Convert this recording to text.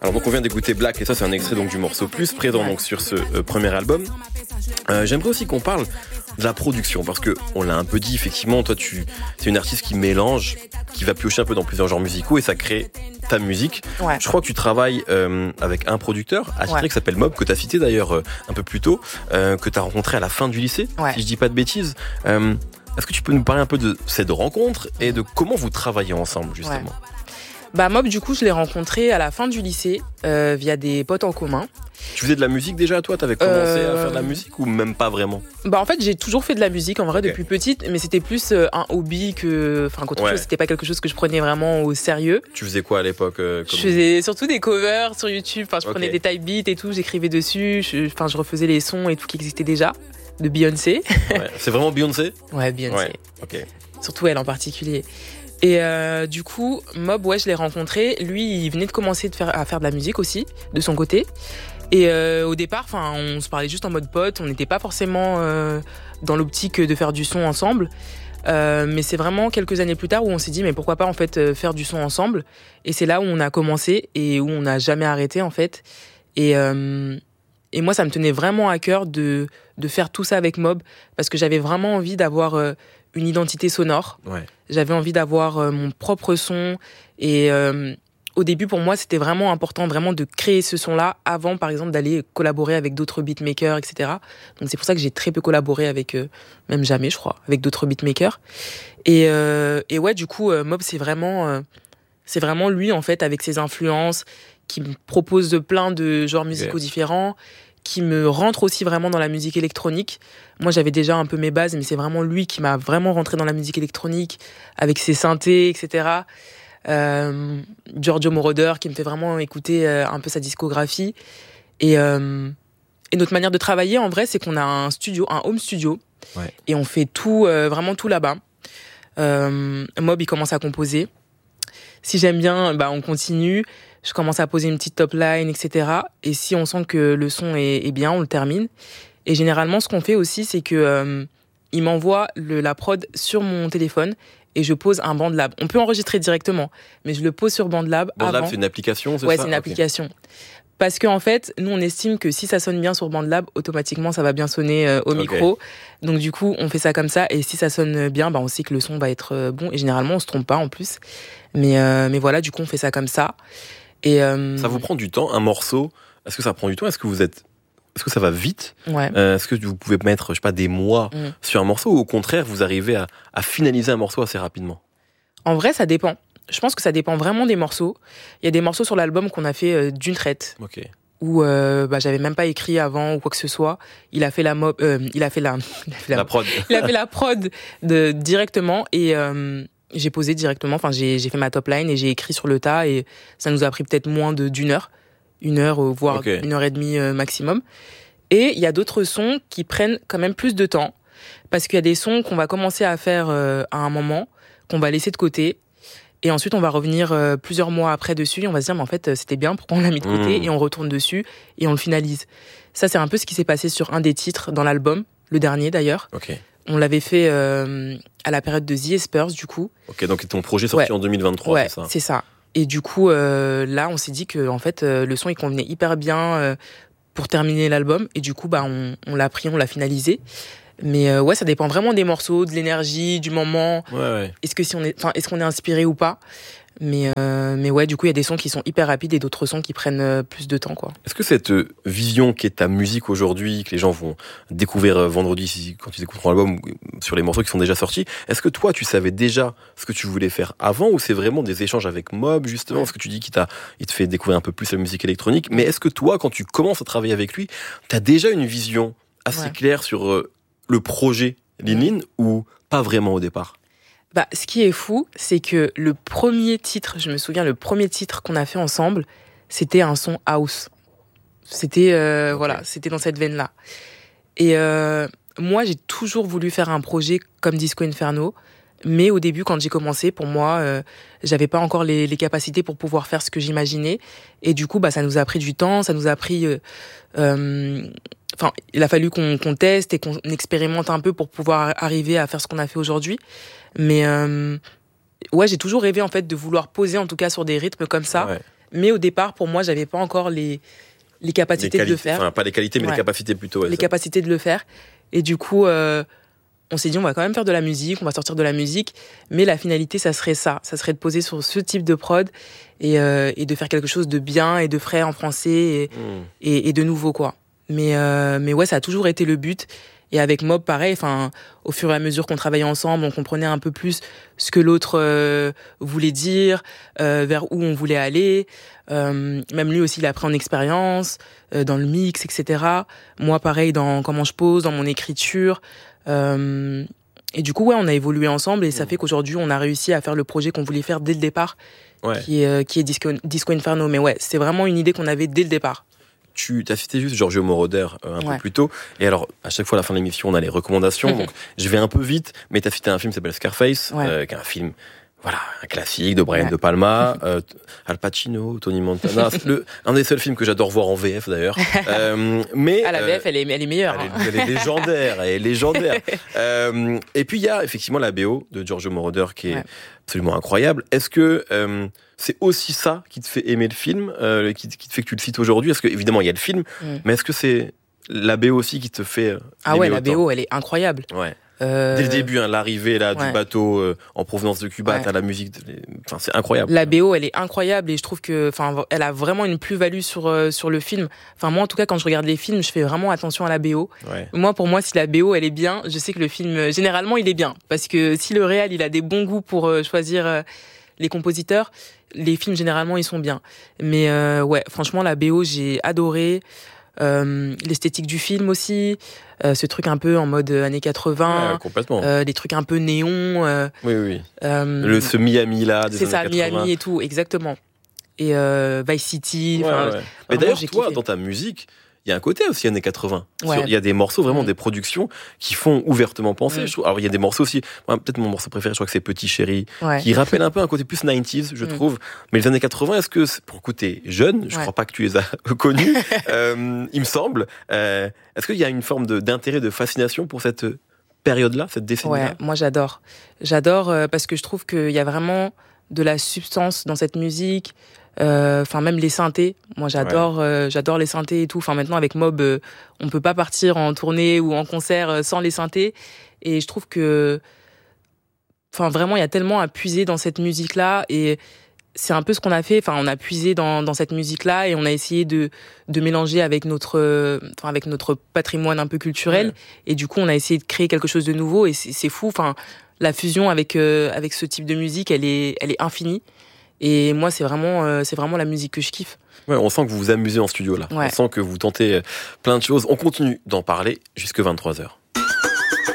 Alors donc on vient d'écouter Black et ça c'est un extrait donc du morceau Plus présent donc sur ce premier album. J'aimerais aussi qu'on parle de la production parce que on l'a un peu dit effectivement, toi c'est une artiste qui mélange, qui va piocher un peu dans plusieurs genres musicaux et ça crée ta musique. Ouais. Je crois que tu travailles avec un producteur attitré qui s'appelle Mob, que tu as cité d'ailleurs un peu plus tôt, que tu as rencontré à la fin du lycée, si je dis pas de bêtises. Est-ce que tu peux nous parler un peu de cette rencontre et de comment vous travaillez ensemble justement? Mob, du coup, je l'ai rencontré à la fin du lycée via des potes en commun. Tu faisais de la musique déjà, toi? T'avais commencé à faire de la musique ou même pas vraiment? En fait, j'ai toujours fait de la musique en vrai depuis petite, mais c'était plus un hobby qu'autre chose. C'était pas quelque chose que je prenais vraiment au sérieux. Tu faisais quoi à l'époque Je faisais surtout des covers sur YouTube. Enfin, je prenais des type beats et tout, j'écrivais dessus. Je refaisais les sons et tout qui existaient déjà de Beyoncé. C'est vraiment Beyoncé? Ouais, Beyoncé. Ouais. Okay. Surtout elle en particulier. Et du coup, Mob, je l'ai rencontré. Lui, il venait de commencer à faire de la musique aussi, de son côté. Et au départ, on se parlait juste en mode pote. On n'était pas forcément dans l'optique de faire du son ensemble. Mais c'est vraiment quelques années plus tard où on s'est dit, mais pourquoi pas en fait faire du son ensemble. Et c'est là où on a commencé et où on n'a jamais arrêté en fait. Et moi, ça me tenait vraiment à cœur de faire tout ça avec Mob parce que j'avais vraiment envie d'avoir une identité sonore. Ouais. J'avais envie d'avoir mon propre son et au début pour moi c'était vraiment important vraiment de créer ce son-là avant par exemple d'aller collaborer avec d'autres beatmakers, etc. Donc c'est pour ça que j'ai très peu collaboré avec même jamais je crois avec d'autres beatmakers et ouais du coup Mob c'est vraiment lui en fait avec ses influences qui me propose plein de genres musicaux différents, qui me rentre aussi vraiment dans la musique électronique. Moi, j'avais déjà un peu mes bases, mais c'est vraiment lui qui m'a vraiment rentré dans la musique électronique, avec ses synthés, etc. Giorgio Moroder, qui me fait vraiment écouter un peu sa discographie. Et notre manière de travailler, en vrai, c'est qu'on a un home studio, et on fait tout, vraiment tout là-bas. Mob, il commence à composer. Si j'aime bien, on continue. Je commence à poser une petite top line, etc. Et si on sent que le son est bien, on le termine. Et généralement, ce qu'on fait aussi, c'est que il m'envoie la prod sur mon téléphone et je pose un BandLab. On peut enregistrer directement, mais je le pose sur BandLab avant. BandLab, c'est une application, c'est ça? Ouais, c'est une application. Parce qu'en fait, nous, on estime que si ça sonne bien sur BandLab, automatiquement, ça va bien sonner au micro. Donc, du coup, on fait ça comme ça. Et si ça sonne bien, on sait que le son va être bon. Et généralement, on se trompe pas en plus. Mais voilà, du coup, on fait ça comme ça. Et ça vous prend du temps, un morceau? Est-ce que ça prend du temps? Est-ce que ça va vite? Est-ce que vous pouvez mettre, je sais pas, des mois sur un morceau ou au contraire, vous arrivez à finaliser un morceau assez rapidement? En vrai, ça dépend. Je pense que ça dépend vraiment des morceaux. Il y a des morceaux sur l'album qu'on a fait d'une traite. Où j'avais même pas écrit avant ou quoi que ce soit. Il a fait la prod. Il a fait la prod directement et j'ai posé directement. Enfin, j'ai fait ma top line et j'ai écrit sur le tas et ça nous a pris peut-être moins d'une heure. 1 heure, voire 1h30 maximum. Et il y a d'autres sons qui prennent quand même plus de temps parce qu'il y a des sons qu'on va commencer à faire à un moment, qu'on va laisser de côté. Et ensuite, on va revenir plusieurs mois après dessus et on va se dire, mais en fait, c'était bien, pourquoi on l'a mis de côté? Et on retourne dessus et on le finalise. Ça, c'est un peu ce qui s'est passé sur un des titres dans l'album, le dernier d'ailleurs. On l'avait fait à la période de The Espers, du coup. Donc ton projet sorti en 2023, c'est ça? C'est ça. Et du coup, là, on s'est dit que en fait, le son, il convenait hyper bien pour terminer l'album. Et du coup, on l'a pris, on l'a finalisé. Mais ça dépend vraiment des morceaux, de l'énergie, du moment. Est-ce qu'on est inspiré ou pas? Mais ouais, du coup, il y a des sons qui sont hyper rapides et d'autres sons qui prennent plus de temps, quoi. Est-ce que cette vision qui est ta musique aujourd'hui, que les gens vont découvrir vendredi quand ils écouteront l'album, sur les morceaux qui sont déjà sortis, est-ce que toi, tu savais déjà ce que tu voulais faire avant ou c'est vraiment des échanges avec Mob, justement, parce que tu dis qu'il te fait découvrir un peu plus la musique électronique, mais est-ce que toi, quand tu commences à travailler avec lui, t'as déjà une vision assez claire sur le projet Lin ou pas vraiment au départ? Ce qui est fou, c'est que le premier titre qu'on a fait ensemble, c'était un son house. C'était c'était dans cette veine-là. Et moi, j'ai toujours voulu faire un projet comme Disco Inferno, mais au début, quand j'ai commencé, pour moi, j'avais pas encore les capacités pour pouvoir faire ce que j'imaginais. Et du coup, ça nous a pris du temps, ça nous a pris il a fallu qu'on teste et qu'on expérimente un peu pour pouvoir arriver à faire ce qu'on a fait aujourd'hui. Mais j'ai toujours rêvé en fait de vouloir poser en tout cas sur des rythmes comme ça Mais au départ, pour moi, j'avais pas encore les capacités de le faire. Enfin, pas les qualités, mais les capacités plutôt. Les capacités de le faire. Et du coup, on s'est dit, on va quand même faire de la musique, on va sortir de la musique, mais la finalité, ça serait ça. Ça serait de poser sur ce type de prod et de faire quelque chose de bien et de frais en français et de nouveau, quoi. Mais ouais, ça a toujours été le but. Et avec Mob, pareil, enfin, au fur et à mesure qu'on travaillait ensemble, on comprenait un peu plus ce que l'autre voulait dire, vers où on voulait aller. Même lui aussi, il a pris en expérience, dans le mix, etc. Moi, pareil, dans comment je pose, dans mon écriture. Et du coup, ouais, on a évolué ensemble et ça fait qu'aujourd'hui, on a réussi à faire le projet qu'on voulait faire dès le départ, qui est Disco Inferno. Mais ouais, c'est vraiment une idée qu'on avait dès le départ. Tu as cité juste Giorgio Moroder un peu plus tôt. Et alors, à chaque fois, à la fin de l'émission, on a les recommandations. Donc, je vais un peu vite, mais tu as cité un film qui s'appelle Scarface, qui est un film, voilà, un classique de Brian De Palma, Al Pacino, Tony Montana. Un des seuls films que j'adore voir en VF, d'ailleurs. Mais la VF, elle est meilleure. Elle est légendaire, elle est légendaire. Et puis, il y a effectivement la BO de Giorgio Moroder qui est absolument incroyable. Est-ce que c'est aussi ça qui te fait aimer le film, qui te fait que tu le cites aujourd'hui? Est-ce que, évidemment, il y a le film, mais est-ce que c'est la BO aussi qui te fait ouais, la BO, elle est incroyable. Ouais. Dès le début, l'arrivée là du bateau en provenance de Cuba, t'as la musique, enfin c'est incroyable. La BO, elle est incroyable et je trouve que, enfin, elle a vraiment une plus-value sur le film. Enfin moi, en tout cas, quand je regarde les films, je fais vraiment attention à la BO. Moi, pour moi, si la BO elle est bien, je sais que le film, généralement, il est bien, parce que si le réal il a des bons goûts pour choisir les compositeurs, les films généralement ils sont bien. Mais ouais, franchement, la BO, j'ai adoré. L'esthétique du film aussi, ce truc un peu en mode années 80, complètement. des trucs un peu néons. Oui. Ce Miami là, des c'est années ça, 80. Miami et tout, exactement. Et Vice City. Mais d'ailleurs, toi, dans ta musique, il y a un côté aussi années 80. Il y a des morceaux, vraiment des productions qui font ouvertement penser. Je trouve. Alors il y a des morceaux aussi, peut-être mon morceau préféré, je crois que c'est Petit Chéri, qui rappelle un peu un côté plus 90s, je trouve. Mais les années 80, est-ce que, pour le coup, t'es jeune, je crois pas que tu les as connus, il me semble. Est-ce qu'il y a une forme d'intérêt, de fascination pour cette période-là, cette décennie-là? Ouais, moi j'adore. J'adore parce que je trouve qu'il y a vraiment de la substance dans cette musique. Enfin même les synthés, moi j'adore les synthés et tout. Enfin maintenant avec Mob, on peut pas partir en tournée ou en concert sans les synthés. Et je trouve que, enfin vraiment il y a tellement à puiser dans cette musique là et c'est un peu ce qu'on a fait. Enfin on a puisé dans cette musique là et on a essayé de mélanger avec notre patrimoine un peu culturel. Et du coup on a essayé de créer quelque chose de nouveau et c'est fou. Enfin la fusion avec ce type de musique, elle est infinie. Et moi, c'est vraiment la musique que je kiffe. Ouais, on sent que vous vous amusez en studio là. On sent que vous tentez plein de choses. On continue d'en parler jusque 23h.